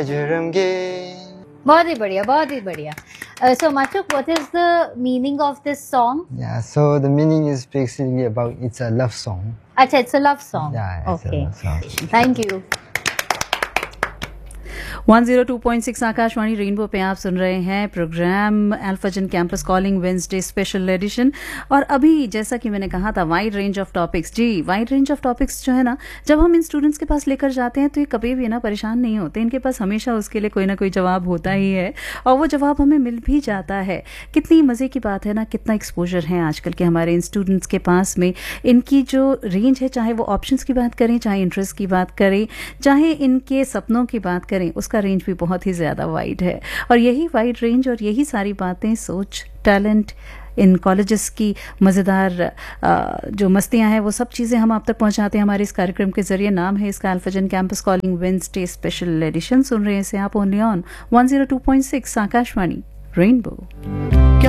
जुर्मगे. बहुत ही बढ़िया, बहुत ही बढ़िया. So Machuk, what is the meaning of this song? Yeah, so the meaning is basically about it's a love song. अच्छा, it's a love song. Yeah, it's Okay. a love song. Thank you. 102.6 Akashvani rainbow पे आप सुन रहे हैं programme अल्फाजन campus calling Wednesday special edition. और अभी जैसा कि मैंने कहा था wide range of topics. Ji, wide range of topics जो है ना, जब हम इन स्टूडेंट्स के पास लेकर जाते हैं तो ये कभी भी ना परेशान नहीं होते. इनके पास हमेशा उसके लिए कोई ना कोई जवाब होता ही है और वो जवाब हमें मिल भी जाता है. कितनी मज़े की बात है ना, कितना एक्सपोजर है आजकल के हमारे इन स्टूडेंट्स के पास में. इनकी जो रेंज है, चाहे वो ऑप्शंस की बात करें, चाहे इंटरेस्ट की बात करें, चाहे इनके सपनों की बात करें, उसका रेंज भी बहुत ही ज़्यादा वाइड है. और यही वाइड रेंज और यही सारी बातें, सोच, टैलेंट, इन कॉलेजेस की मज़ेदार जो मस्तियां हैं, वो सब चीज़ें हम आप तक पहुंचाते हैं हमारे इस कार्यक्रम के जरिए. नाम है इसका अल्फाजन campus calling Wednesday special edition. सुन रहे हैं इसे आप ओनली ऑन 102.6 आकाशवाणी रेनबो.